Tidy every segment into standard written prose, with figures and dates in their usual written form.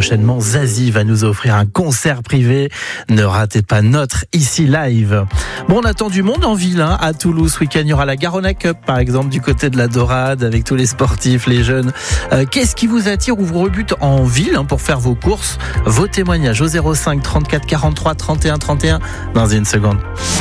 prochainement, Zazie va nous offrir un concert privé. Ne ratez pas notre Ici Live. Bon, on attend du monde en ville, à Toulouse. Ce week-end, il y aura la Garona Cup, par exemple, du côté de la Dorade, avec tous les sportifs, les jeunes. Qu'est-ce qui vous attire ou vous rebute en ville pour faire vos courses? Vos témoignages au 05 34 43 31 31 dans une seconde.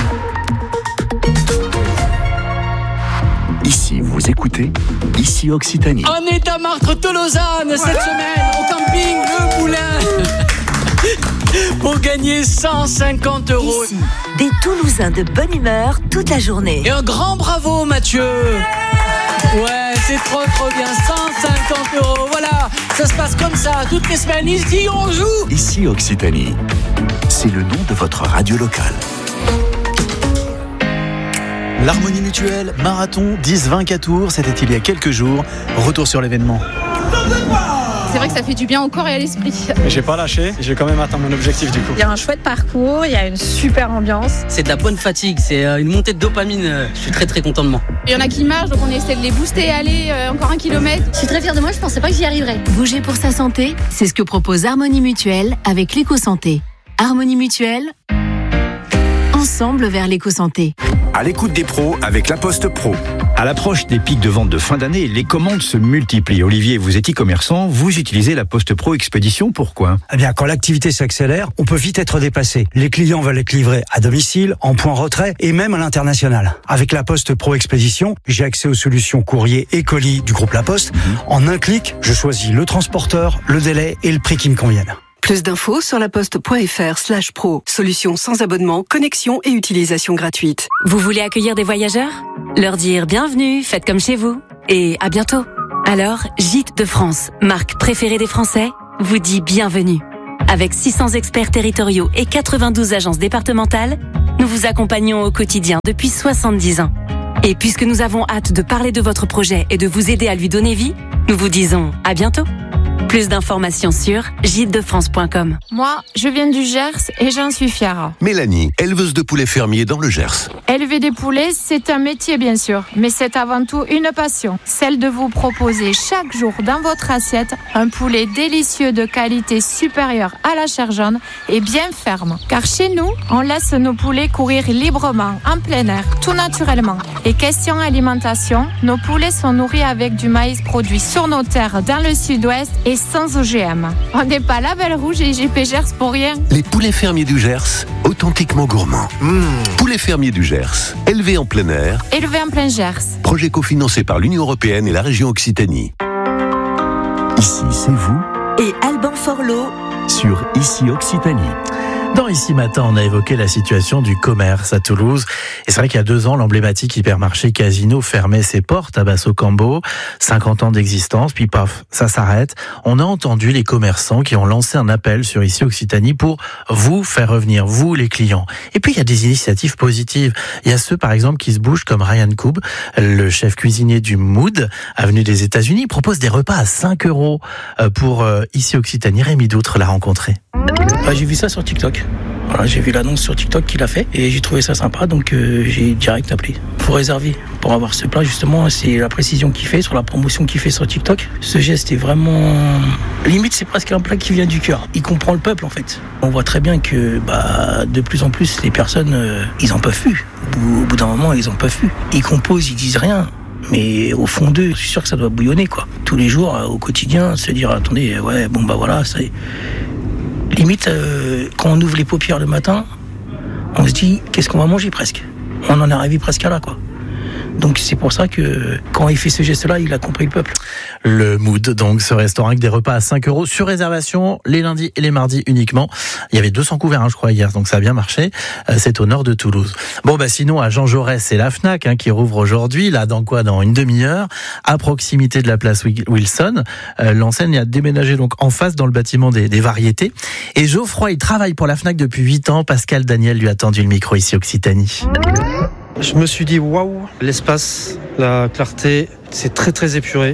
Ici, vous écoutez Ici Occitanie. On est à Martre-Tolosane cette semaine au camping Le Moulin pour gagner 150 €. Ici, des Toulousains de bonne humeur toute la journée. Et un grand bravo Mathieu. Ouais, c'est trop bien, 150 €. Voilà, ça se passe comme ça toutes les semaines. Ici, on joue. Ici Occitanie, c'est le nom de votre radio locale. L'Harmonie Mutuelle, marathon 10-20 tours, c'était il y a quelques jours. Retour sur l'événement. C'est vrai que ça fait du bien au corps et à l'esprit. Mais j'ai pas lâché, j'ai quand même atteint mon objectif du coup. Il y a un chouette parcours, il y a une super ambiance. C'est de la bonne fatigue, c'est une montée de dopamine. Je suis très très content de moi. Il y en a qui marchent, donc on essaie de les booster, aller encore 1 kilomètre. Je suis très fière de moi, je pensais pas que j'y arriverais. Bouger pour sa santé, c'est ce que propose Harmonie Mutuelle avec l'éco-santé. Harmonie Mutuelle, ensemble vers l'éco-santé. À l'écoute des pros avec La Poste Pro. À l'approche des pics de vente de fin d'année, les commandes se multiplient. Olivier, vous êtes e-commerçant, vous utilisez La Poste Pro Expédition, pourquoi ? Eh bien, quand l'activité s'accélère, on peut vite être dépassé. Les clients veulent être livrés à domicile, en point retrait et même à l'international. Avec La Poste Pro Expédition, j'ai accès aux solutions courrier et colis du groupe La Poste. En un clic, je choisis le transporteur, le délai et le prix qui me conviennent. Plus d'infos sur laposte.fr/pro. Solution sans abonnement, connexion et utilisation gratuite. Vous voulez accueillir des voyageurs ? Leur dire bienvenue, faites comme chez vous. Et à bientôt. Alors, Gîtes de France, marque préférée des Français, vous dit bienvenue. Avec 600 experts territoriaux et 92 agences départementales, nous vous accompagnons au quotidien depuis 70 ans. Et puisque nous avons hâte de parler de votre projet et de vous aider à lui donner vie, nous vous disons à bientôt. Plus d'informations sur gîtesdefrance.com. Moi, je viens du Gers et j'en suis fière. Mélanie, éleveuse de poulets fermiers dans le Gers. Élever des poulets, c'est un métier bien sûr, mais c'est avant tout une passion. Celle de vous proposer chaque jour dans votre assiette un poulet délicieux de qualité supérieure à la chair jaune et bien ferme. Car chez nous, on laisse nos poulets courir librement, en plein air, tout naturellement. Et question alimentation, nos poulets sont nourris avec du maïs produit sur nos terres dans le sud-ouest et sans OGM. On n'est pas label rouge et IGP Gers pour rien. Les poulets fermiers du Gers, authentiquement gourmands. Poulets fermiers du Gers, élevés en plein air. Élevé en plein Gers. Projet cofinancé par l'Union Européenne et la région Occitanie. Ici, c'est vous. Et Alban Forlot Sur Ici Occitanie. Dans Ici Matin, on a évoqué la situation du commerce à Toulouse. Et c'est vrai qu'il y a 2 ans, l'emblématique hypermarché Casino fermait ses portes à Basso-Cambo. 50 ans d'existence, puis paf, ça s'arrête. On a entendu les commerçants qui ont lancé un appel sur Ici Occitanie pour vous faire revenir, vous les clients. Et puis il y a des initiatives positives. Il y a ceux par exemple qui se bougent comme Ryan Koub, le chef cuisinier du Mood, avenue des États-Unis, propose des repas à 5 € pour Ici Occitanie. Rémi Doutre l'a rencontré. J'ai vu ça sur TikTok. Voilà, j'ai vu l'annonce sur TikTok qu'il a fait et j'ai trouvé ça sympa, donc j'ai direct appelé. Faut réserver pour avoir ce plat justement. C'est la précision qu'il fait sur la promotion qu'il fait sur TikTok. Ce geste est vraiment limite, c'est presque un plat qui vient du cœur. Il comprend le peuple en fait. On voit très bien que de plus en plus les personnes ils en peuvent plus. Au bout d'un moment ils en peuvent plus. Ils composent, ils disent rien. Mais au fond d'eux, je suis sûr que ça doit bouillonner quoi. Tous les jours, au quotidien, se dire attendez, ouais bon bah voilà, ça. Limite, quand on ouvre les paupières le matin, on se dit qu'est-ce qu'on va manger presque. On en est arrivé presque à là quoi. Donc c'est pour ça que quand il fait ce geste-là, il a compris le peuple. Le Mood, donc ce restaurant avec des repas à 5 € sur réservation les lundis et les mardis uniquement. Il y avait 200 couverts, je crois, hier, donc ça a bien marché. C'est au nord de Toulouse. Bon, sinon à Jean Jaurès, c'est la Fnac qui rouvre aujourd'hui. Là, dans une demi-heure, à proximité de la place Wilson. L'enseigne a déménagé donc en face dans le bâtiment des variétés. Et Geoffroy, il travaille pour la Fnac depuis 8 ans. Pascal Daniel lui a tendu le micro ici Occitanie. Je me suis dit waouh, l'espace, la clarté, c'est très très épuré.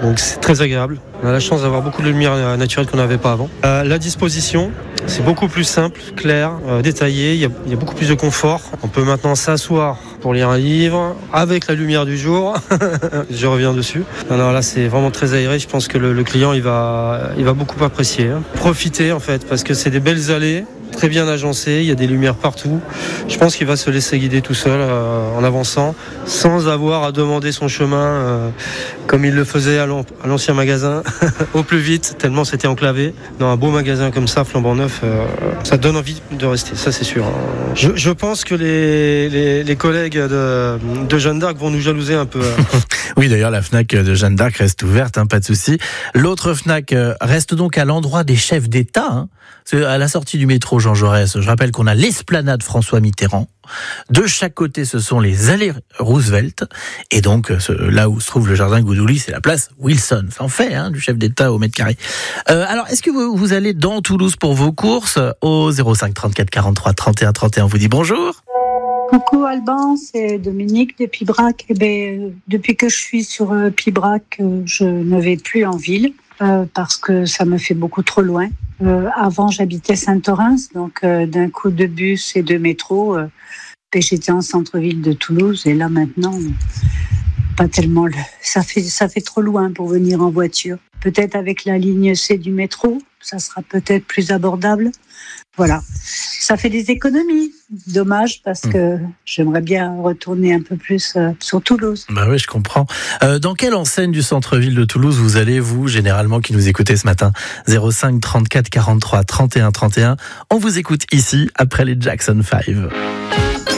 donc c'est très agréable. On a la chance d'avoir beaucoup de lumière naturelle qu'on n'avait pas avant. La disposition, c'est beaucoup plus simple, clair, détaillé, il y a beaucoup plus de confort. On peut maintenant s'asseoir pour lire un livre avec la lumière du jour. Je reviens dessus. Alors là, c'est vraiment très aéré. Je pense que le client, il va beaucoup apprécier. Profiter en fait, parce que c'est des belles allées, très bien agencées, il y a des lumières partout. Je pense qu'il va se laisser guider tout seul en avançant, sans avoir à demander son chemin comme il le faisait à l'ancien magasin, au plus vite, tellement c'était enclavé. Dans un beau magasin comme ça, flambant neuf, ça donne envie de rester, ça c'est sûr. Je pense que les collègues de Jeanne d'Arc vont nous jalouser un peu. Oui, d'ailleurs, la Fnac de Jeanne d'Arc reste ouverte, pas de souci. L'autre Fnac reste donc à l'endroit des chefs d'État, à la sortie du métro Jean Jaurès. Je rappelle qu'on a l'esplanade François Mitterrand. De chaque côté, ce sont les allées Roosevelt. Et donc, là où se trouve le jardin Goudouli, c'est la place Wilson. Ça en fait, du chef d'État au mètre carré. Alors, est-ce que vous allez dans Toulouse pour vos courses? Au 05 34 43 31 31, on vous dit bonjour. Coucou Alban, c'est Dominique de Pibrac. Depuis que je suis sur Pibrac, je ne vais plus en ville parce que ça me fait beaucoup trop loin. Avant, j'habitais Saint-Orens, donc d'un coup de bus et de métro, j'étais en centre-ville de Toulouse. Et là maintenant, pas tellement. Ça fait trop loin pour venir en voiture. Peut-être avec la ligne C du métro, ça sera peut-être plus abordable. Voilà, ça fait des économies. Dommage parce que j'aimerais bien retourner un peu plus sur Toulouse. Bah oui, je comprends. Dans quelle enseigne du centre-ville de Toulouse vous allez, vous, généralement, qui nous écoutez ce matin? 05 34 43 31 31. On vous écoute ici, après les Jackson 5.